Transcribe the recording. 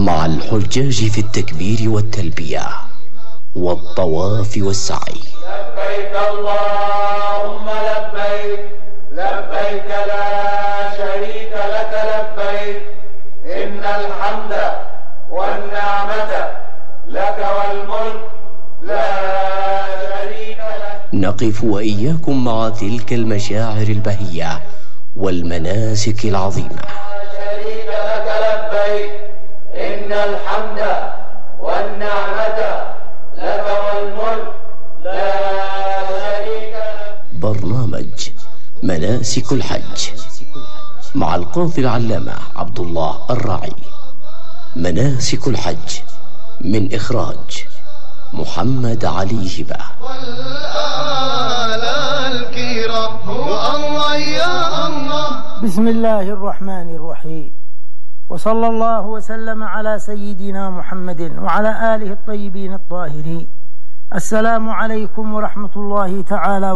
مع الحجاج في التكبير والتلبية والطواف والسعي. لبيك اللهم لبيك، لبيك لا شريك لك لبيك، إن الحمد والنعمة لك والملك لا شريك لك. نقف وإياكم مع تلك المشاعر البهية والمناسك العظيمة. لا شريك لك لبيك، إن الحمد والنعمة لك والملك لا شريك لك. برنامج مناسك الحج مع القاضي العلامة عبد الله الراعي. مناسك الحج من إخراج محمد علي هبة. بسم الله الرحمن الرحيم، وصلى الله وسلم على سيدنا محمد وعلى آله الطيبين الطاهرين. السلام عليكم ورحمة الله تعالى